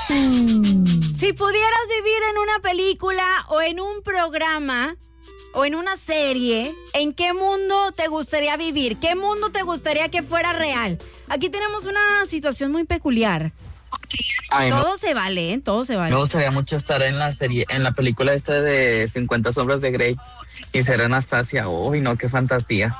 Si pudieras vivir en una película o en un programa o en una serie, ¿en qué mundo te gustaría vivir? ¿Qué mundo te gustaría que fuera real? Aquí tenemos una situación muy peculiar. Todo se vale, ¿eh? Todo se vale. Me gustaría mucho estar en la serie, en la película esta de 50 sombras de Grey y ser Anastasia. Uy, no, qué fantasía.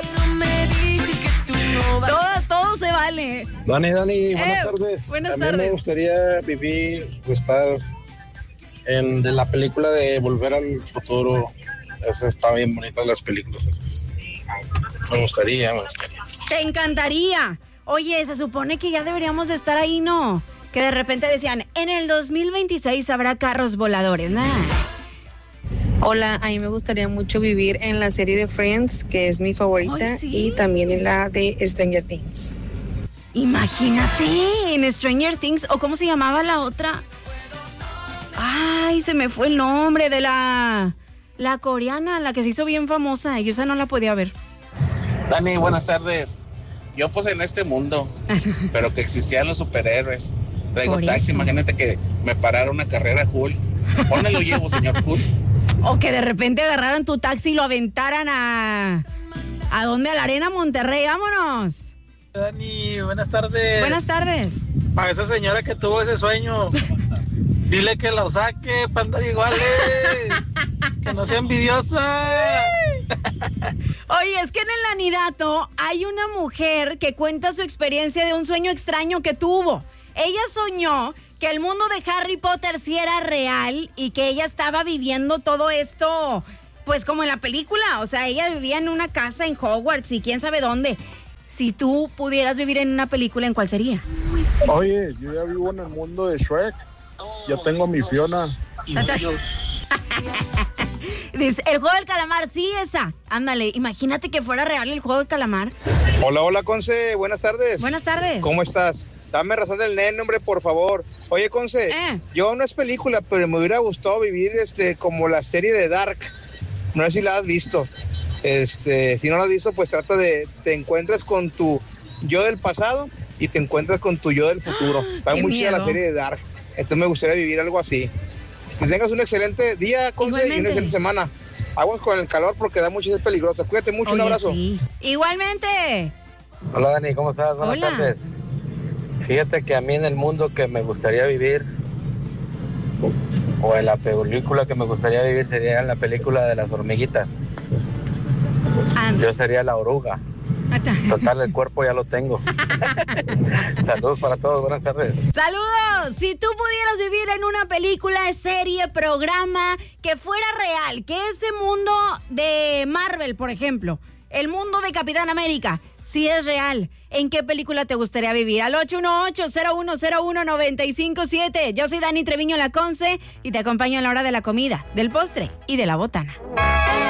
Todo se vale. Dani, buenas tardes. Buenas A mí tardes. me gustaría vivir o estar de la película de Volver al Futuro. Esa está bien bonita, las películas esas. Me gustaría. Te encantaría. Oye, se supone que ya deberíamos de estar ahí, ¿no? Que de repente decían, en el 2026 habrá carros voladores. Nah. Hola, a mí me gustaría mucho vivir en la serie de Friends, que es mi favorita, Ay, sí. y también en la de Stranger Things. Imagínate, en Stranger Things, o ¿cómo se llamaba la otra? Ay, se me fue el nombre de la coreana, la que se hizo bien famosa. Yo esa no la podía ver. Dani, buenas tardes. Yo pues en este mundo, pero que existían los superhéroes. Traigo Por taxi, eso. imagínate que me parara una carrera Hulk. ¿Dónde lo llevo, señor Hulk? O que de repente agarraran tu taxi y lo aventaran ¿a dónde? A la Arena Monterrey, vámonos. Dani, buenas tardes. Buenas tardes. A esa señora que tuvo ese sueño, dile que lo saque para andar iguales. Que no sea envidiosa. Oye, es que en el Anidato hay una mujer que cuenta su experiencia de un sueño extraño que tuvo. Ella soñó que el mundo de Harry Potter sí era real y que ella estaba viviendo todo esto, pues como en la película. O sea, ella vivía en una casa en Hogwarts y quién sabe dónde. Si tú pudieras vivir en una película, ¿en cuál sería? Oye, yo ya vivo en el mundo de Shrek. Ya tengo a mi Fiona. Dice, el juego del calamar, sí, esa. Ándale, imagínate que fuera real el juego del calamar. Hola, Conce. Buenas tardes. Buenas tardes. ¿Cómo estás? Dame razón del nene, hombre, por favor. Oye, Conce, yo no es película, pero me hubiera gustado vivir como la serie de Dark. No sé si la has visto. Si no la has visto, pues trata de te encuentras con tu yo del pasado y te encuentras con tu yo del futuro. Está Qué muy chida la miedo. serie de Dark. Entonces me gustaría vivir algo así. Que tengas un excelente día, Conce, y una Igualmente. excelente semana. Aguas con el calor porque da mucho y es peligroso. Cuídate mucho, un Oye, abrazo. sí. Igualmente. Hola Dani, ¿cómo estás? Buenas Hola. tardes. Fíjate que a mí en el mundo que me gustaría vivir, o en la película que me gustaría vivir, sería en la película de las hormiguitas. Anda. Yo sería la oruga. Total, el cuerpo ya lo tengo. Saludos para todos, buenas tardes. Saludos. Si tú pudieras vivir en una película, serie, programa que fuera real, que ese mundo de Marvel, por ejemplo, el mundo de Capitán América, si es real, ¿en qué película te gustaría vivir? Al 818-0101-957. Yo soy Dani Treviño La Conce y te acompaño a la hora de la comida, del postre y de la botana.